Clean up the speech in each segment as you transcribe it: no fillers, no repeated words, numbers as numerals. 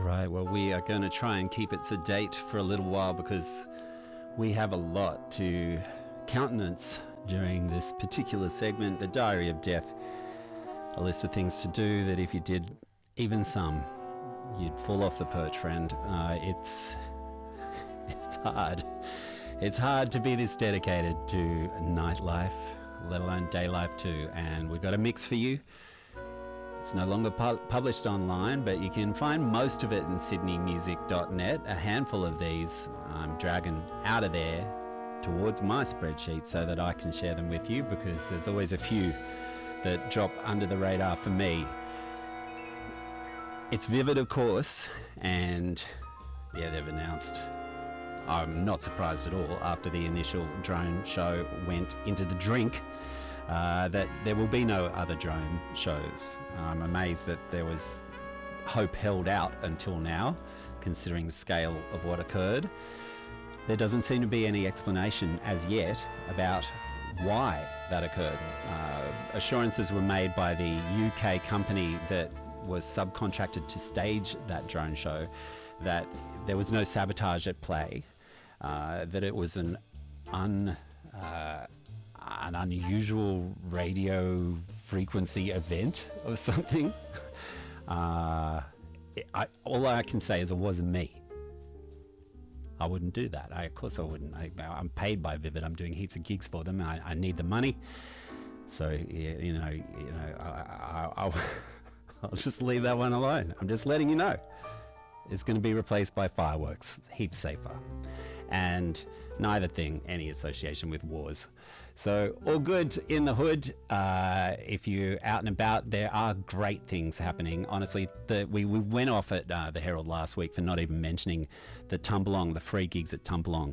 Right, well, we are going to try and keep it sedate for a little while because we have a lot to countenance during this particular segment, The Diary of Death. A list of things to do that if you did even some, you'd fall off the perch, friend. It's hard. It's hard to be this dedicated to nightlife, let alone day life too. And we've got a mix for you. It's no longer published online, but you can find most of it in sydneymusic.net. A handful of these I'm dragging out of there towards my spreadsheet so that I can share them with you, because there's always a few that drop under the radar for me. It's Vivid, of course, and yeah, they've announced, I'm not surprised at all, after the initial drone show went into the drink, that there will be no other drone shows. I'm amazed that there was hope held out until now, considering the scale of what occurred. There doesn't seem to be any explanation as yet about why that occurred. Assurances were made by the UK company that was subcontracted to stage that drone show that there was no sabotage at play, that it was an unusual radio frequency event or something. All I can say is it wasn't me. I wouldn't do that. Of course I wouldn't. I'm paid by Vivid. I'm doing heaps of gigs for them. I need the money. So I'll just leave that one alone. I'm just letting you know. It's going to be replaced by fireworks. Heaps safer. And neither thing any association with wars. So all good in the hood. If you're out and about, there are great things happening. Honestly, we went off at the Herald last week for not even mentioning the Tumbalong, the free gigs at Tumbalong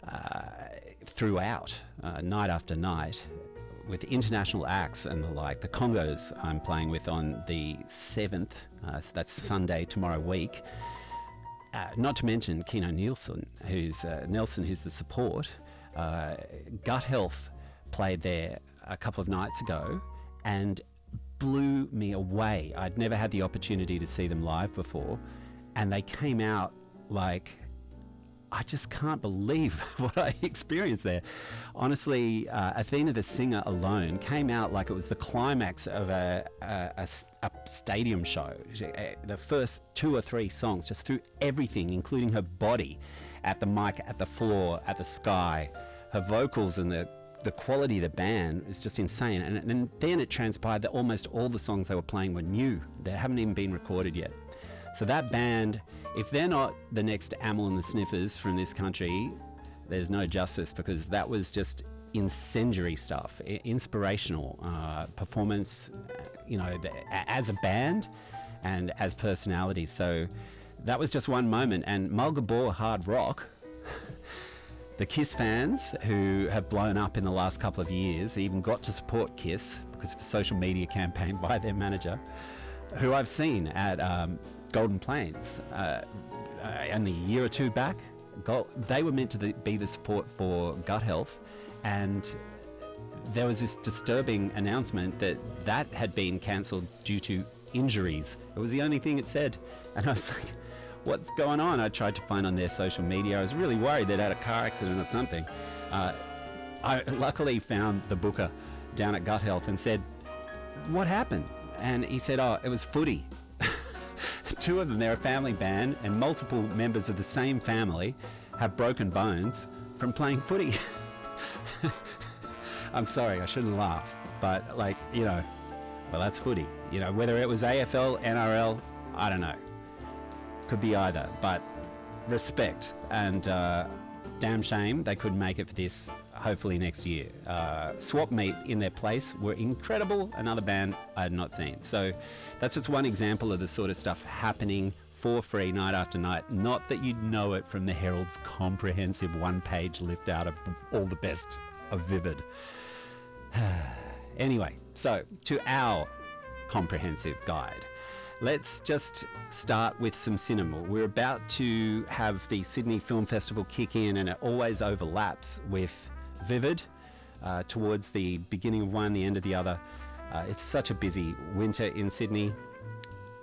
throughout, night after night, with international acts and the like. The Congos I'm playing with on the 7th, so that's Sunday, tomorrow week. Not to mention Keno Nielsen, who's the support. Gut Health played there a couple of nights ago and blew me away. I'd never had the opportunity to see them live before, and they came out like, I just can't believe what I experienced there. Honestly, Athena the singer alone came out like it was the climax of a stadium show. The first 2 or 3 songs just threw everything, including her body, at the mic, at the floor, at the sky. Her vocals and the quality of the band is just insane. And then it transpired that almost all the songs they were playing were new. They haven't even been recorded yet. So that band, if they're not the next Amyl and the Sniffers from this country, there's no justice, because that was just incendiary stuff, inspirational performance, as a band and as personalities. So that was just one moment. And Mulgabor Hard Rock, the Kiss fans who have blown up in the last couple of years, even got to support Kiss because of a social media campaign by their manager, who I've seen at Golden Plains and a year or two back. They were meant to be the support for Gut Health, and there was this disturbing announcement that had been cancelled due to injuries. It was the only thing it said, and I was like, what's going on? I tried to find on their social media. I was really worried they'd had a car accident or something. I luckily found the booker down at Gut Health and said, what happened? And he said, it was footy. 2 of them, they're a family band, and multiple members of the same family have broken bones from playing footy. I'm sorry, I shouldn't laugh, but well, that's footy. Whether it was AFL, NRL, I don't know. Could be either, but respect, and damn shame they couldn't make it for this, hopefully next year. Swap Meet in their place were incredible, another band I had not seen. So that's just one example of the sort of stuff happening for free night after night. Not that you'd know it from the Herald's comprehensive one-page lift out of all the best of Vivid. Anyway, so to our comprehensive guide. Let's just start with some cinema. We're about to have the Sydney Film Festival kick in, and it always overlaps with Vivid towards the beginning of one, the end of the other. It's such a busy winter in Sydney.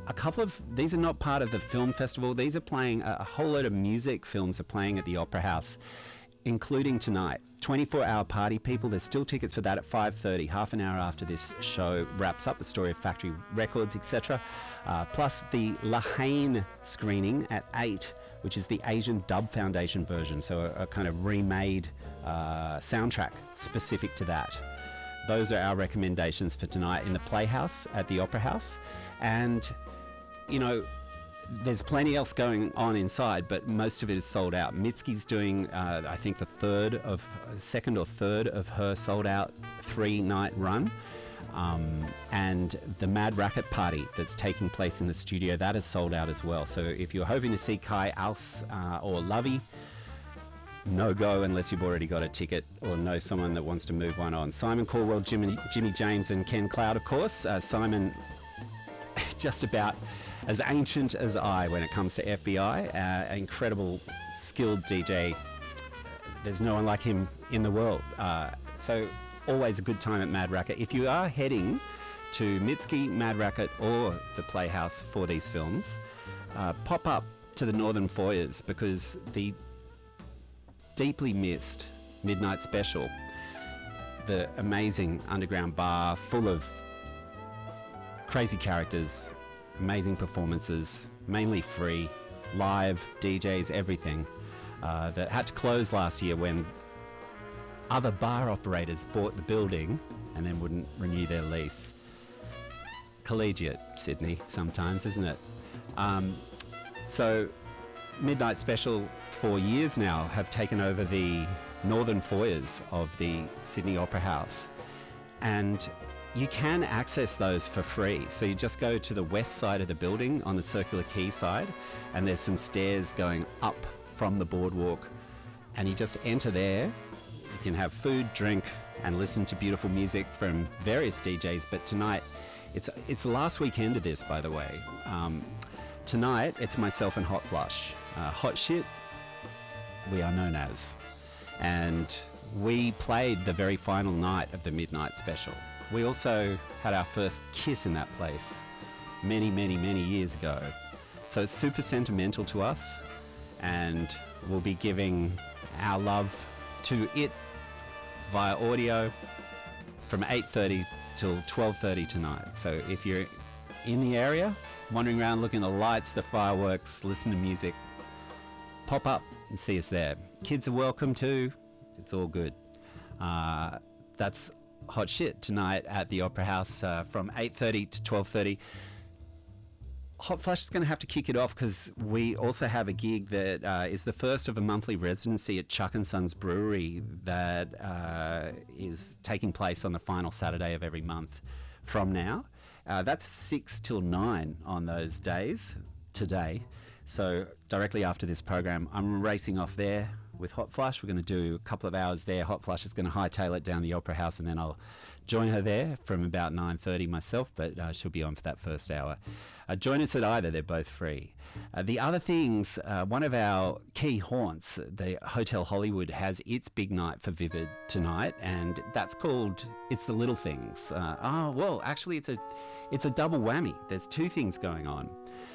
a couple of these are not part of the film festival. These are playing a whole load of music films are playing at the Opera House, including tonight. 24-hour party, people. There's still tickets for that at 5:30, half an hour after this show wraps up. The story of Factory Records, etc. Plus the La Haine screening at 8, which is the Asian Dub Foundation version, so a kind of remade soundtrack specific to that. Those are our recommendations for tonight in the Playhouse at the Opera House. And, you know, there's plenty else going on inside, but most of it is sold out. Mitski's doing, I think, the second or third of her sold-out 3-night run. And the Mad Racket Party that's taking place in the studio, that is sold out as well. So if you're hoping to see Kai Alce or Lovey, no go unless you've already got a ticket or know someone that wants to move one on. Simon Caldwell, Jimmy James and Ken Cloud, of course. Simon, just about as ancient as I when it comes to FBI. Incredible, skilled DJ. There's no one like him in the world. So always a good time at Mad Racket. If you are heading to Mitski, Mad Racket or the Playhouse for these films, pop up to the Northern Foyers, because the deeply missed Midnight Special, the amazing underground bar full of crazy characters, amazing performances, mainly free, live, DJs, everything, that had to close last year when other bar operators bought the building and then wouldn't renew their lease. Collegiate Sydney sometimes, isn't it? So Midnight Special for years now have taken over the northern foyers of the Sydney Opera House, and you can access those for free. So you just go to the west side of the building on the Circular Quay side, and there's some stairs going up from the boardwalk, and you just enter there. You can have food, drink, and listen to beautiful music from various DJs. But tonight, it's the last weekend of this, by the way. Tonight, it's myself and Hot Flush. Hot Shit, we are known as. And we played the very final night of the Midnight Special. We also had our first kiss in that place many, many, many years ago. So it's super sentimental to us, and we'll be giving our love to it via audio from 8:30 till 12:30 tonight. So if you're in the area, wandering around looking at the lights, the fireworks, listen to music, pop up and see us there. Kids are welcome too. It's all good. That's Hot Shit tonight at the Opera House from 8:30 to 12:30. Hot Flush is going to have to kick it off because we also have a gig that is the first of a monthly residency at Chuck and Sons Brewery that is taking place on the final Saturday of every month from now. That's 6 till 9 on those days today. So directly after this program, I'm racing off there with Hot Flush. We're going to do a couple of hours there. Hot Flush is going to hightail it down the Opera House, and then I'll join her there from about 9:30 myself, but she'll be on for that first hour. Join us at either. They're both free. The other things, one of our key haunts, the Hotel Hollywood, has its big night for Vivid tonight, and that's called It's the Little Things. Well, actually, it's a double whammy. There's two things going on.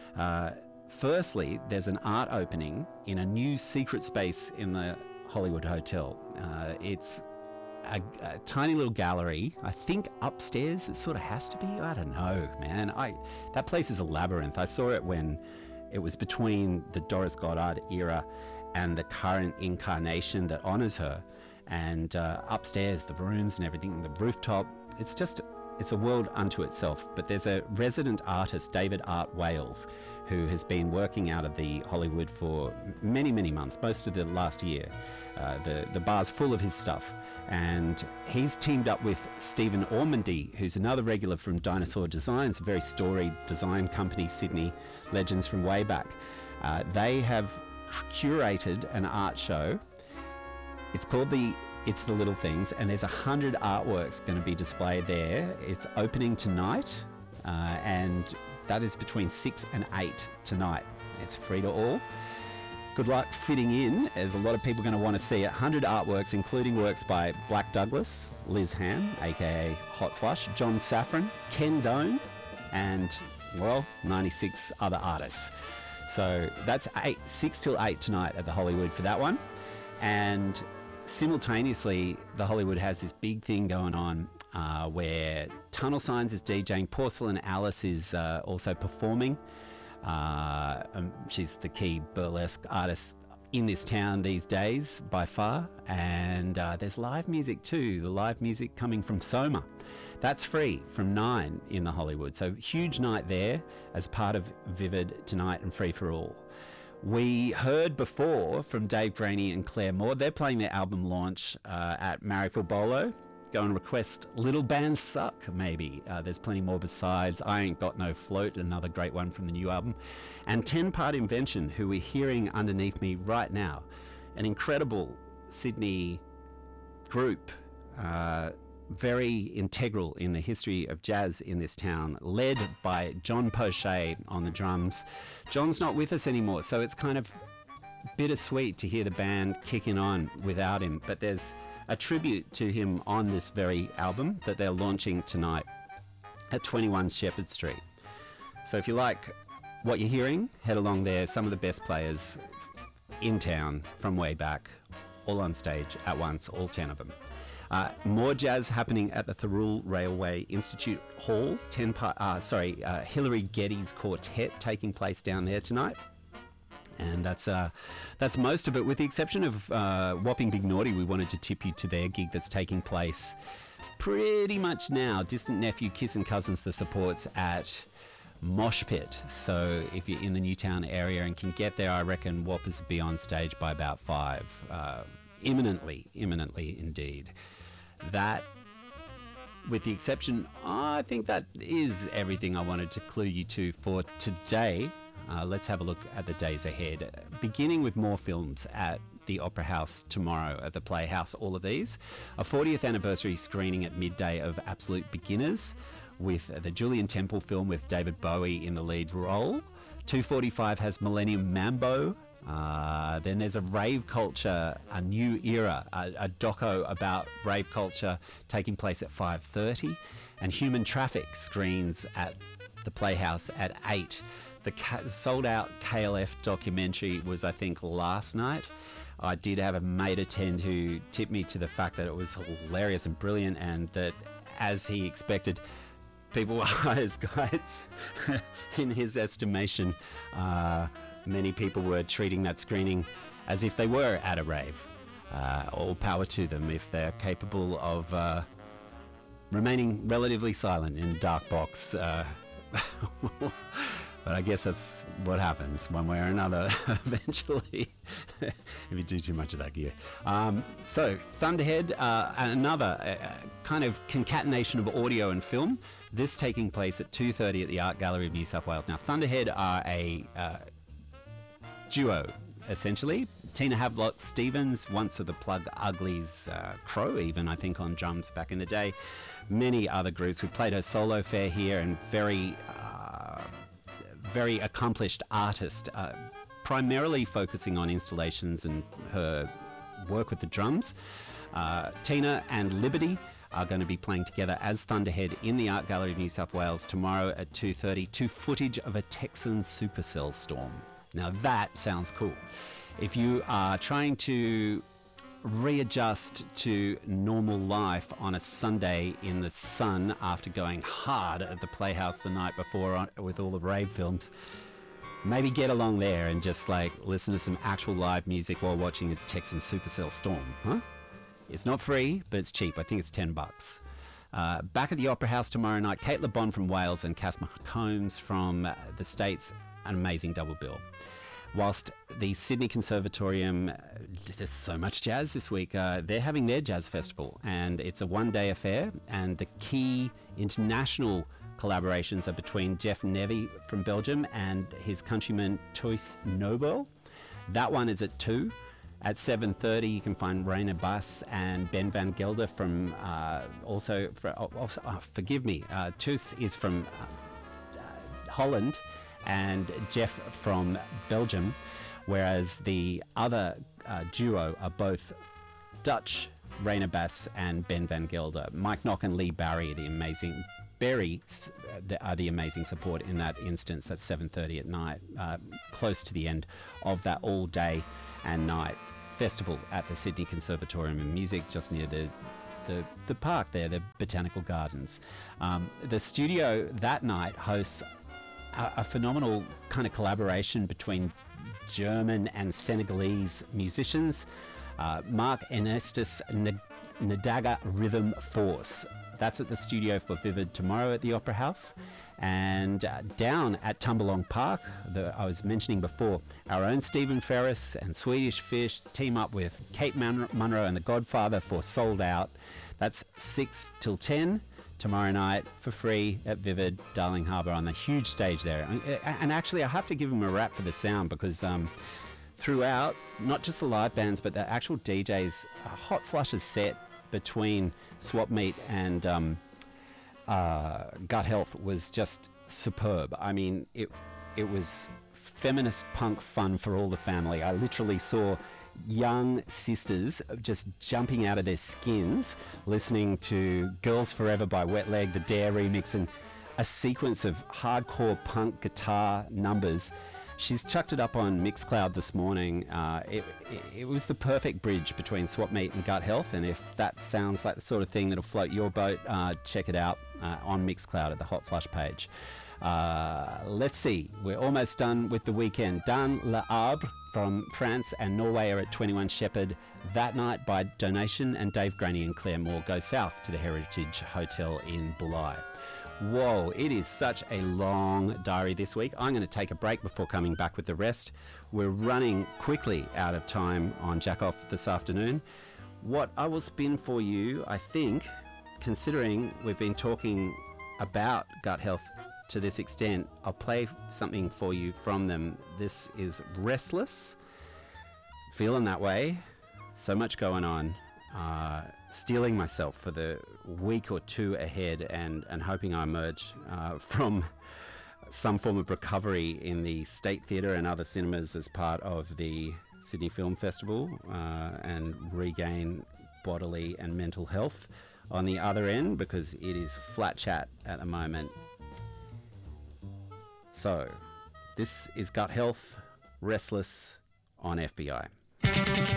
Firstly, there's an art opening in a new secret space in the Hollywood Hotel. It's a tiny little gallery. I think upstairs it sort of has to be. I don't know, man. That place is a labyrinth. I saw it when it was between the Doris Goddard era and the current incarnation that honors her. And upstairs, the rooms and everything, the rooftop, it's a world unto itself. But there's a resident artist, David Art Wales, who has been working out of the Hollywood for many, many months, most of the last year. The bar's full of his stuff. And he's teamed up with Stephen Ormandy, who's another regular from Dinosaur Designs, a very storied design company, Sydney legends from way back. They have curated an art show. It's called It's the Little Things, and there's 100 artworks going to be displayed there. It's opening tonight, and that is between 6 and 8 tonight. It's free to all. Good luck fitting in, as a lot of people are going to want to see it. 100 artworks, including works by Black Douglas, Liz Ham, aka Hot Flush, John Safran, Ken Doan, and well, 96 other artists. So that's 6 till 8 tonight at the Hollywood for that one. And simultaneously, the Hollywood has this big thing going on where Tunnel Signs is DJing. Porcelain Alice is also performing. She's the key burlesque artist in this town these days by far. And there's live music too. The live music coming from Soma. That's free from 9 in the Hollywood. So huge night there as part of Vivid tonight and Free for All. We heard before from Dave Graney and Claire Moore. They're playing their album launch at Marrickville Bolo. Go and request Little Bands Suck, maybe. There's plenty more besides. I Ain't Got No Float, another great one from the new album. And 10 Part Invention, who we're hearing underneath me right now. An incredible Sydney group, very integral in the history of jazz in this town, led by John Poche on the drums. John's not with us anymore, so it's kind of bittersweet to hear the band kicking on without him, but there's a tribute to him on this very album that they're launching tonight at 21 Shepherd Street. So if you like what you're hearing, head along there. Some of the best players in town from way back, all on stage at once, all 10 of them. More jazz happening at the Thirroul Railway Institute Hall. Hilary Geddes Quartet taking place down there tonight. And that's most of it, with the exception of Whopping Big Naughty. We wanted to tip you to their gig that's taking place pretty much now. Distant Nephew, Kissin' Cousins, the supports at Mosh Pit. So if you're in the Newtown area and can get there, I reckon Whoppers will be on stage by about 5. Imminently indeed. That, with the exception, I think that is everything I wanted to clue you to for today. Let's have a look at the days ahead, beginning with more films at the Opera House tomorrow at the Playhouse. All of these. A 40th anniversary screening at midday of Absolute Beginners with the Julian Temple film with David Bowie in the lead role. 2:45 has Millennium Mambo. Then there's a Rave Culture, a new era, a doco about rave culture taking place at 5:30. And Human Traffic screens at the Playhouse at 8. The sold-out KLF documentary was, I think, last night. I did have a mate attend who tipped me to the fact that it was hilarious and brilliant, and that, as he expected, people were high as kites in his estimation. Many people were treating that screening as if they were at a rave. All power to them if they're capable of remaining relatively silent in a dark box. But I guess that's what happens one way or another eventually if you do too much of that gear. So Thunderhead, another kind of concatenation of audio and film. This taking place at 2:30 at the Art Gallery of New South Wales. Now Thunderhead are a duo, essentially. Tina Havelock Stevens, once of the Plug Uglies, Crow even, I think, on drums back in the day. Many other groups. We played her solo fair here, and very accomplished artist, primarily focusing on installations and her work with the drums. Tina and Liberty are going to be playing together as Thunderhead in the Art Gallery of New South Wales tomorrow at 2:30 to footage of a Texan supercell storm. Now that sounds cool. If you are trying to readjust to normal life on a Sunday in the sun after going hard at the Playhouse the night before with all the rave films, maybe get along there and just listen to some actual live music while watching a Texan supercell storm, huh? It's not free, but it's cheap. I think it's $10. Back at the Opera House tomorrow night, Kate Le Bon from Wales and Cass McCombs from the States, an amazing double bill. Whilst the Sydney Conservatorium, there's so much jazz this week, they're having their jazz festival, and it's a one-day affair, and the key international collaborations are between Jeff Nevy from Belgium and his countryman Toys Nobel. That one is at 2. At 7:30 you can find Rainer Bass and Ben van Gelder from Toos is from Holland, and Jeff from Belgium, whereas the other duo are both Dutch, Rainer Bass and Ben van Gelder. Mike Knock and Lee Barry, the amazing Berry are the amazing support in that instance. That's 7:30 at night, close to the end of that all day and night festival at the Sydney Conservatorium of Music, just near the park there, the Botanical Gardens. The studio that night hosts a phenomenal kind of collaboration between German and Senegalese musicians. Mark Ernestus Nadaga Rhythm Force. That's at the studio for Vivid tomorrow at the Opera House. And down at Tumbalong Park, I was mentioning before, our own Stephen Ferris and Swedish Fish team up with Kate Munro and The Godfather for Sold Out. That's 6 till 10 tomorrow night for free at Vivid, Darling Harbour, on the huge stage there. And actually, I have to give them a rap for the sound, because throughout, not just the live bands, but the actual DJs, Hot Flush's set between Swap Meet and Gut Health was just superb. I mean, it was feminist punk fun for all the family. I literally saw young sisters just jumping out of their skins listening to Girls Forever by Wet Leg, the Dare remix, and a sequence of hardcore punk guitar numbers. She's chucked it up on Mixcloud this morning. It was the perfect bridge between Swap Meet and Gut Health, and if that sounds like the sort of thing that'll float your boat, check it out on Mixcloud at the Hot Flush page. Let's see, we're almost done with the weekend. Dan Le Arbre from France and Norway are at 21 Shepherd that night by donation, and Dave Graney and Claire Moore go south to the Heritage Hotel in Bulli. Whoa, it is such a long diary this week. I'm going to take a break before coming back with the rest. We're running quickly out of time on Jack Off this afternoon. What I will spin for you, I think, considering we've been talking about Gut Health to this extent, I'll play something for you from them. This is Restless. Feeling that way. So much going on. Steeling myself for the week or two ahead, and hoping I emerge from some form of recovery in the State Theatre and other cinemas as part of the Sydney Film Festival, and regain bodily and mental health on the other end, because it is flat chat at the moment. So, this is Gut Health, Restless on FBI.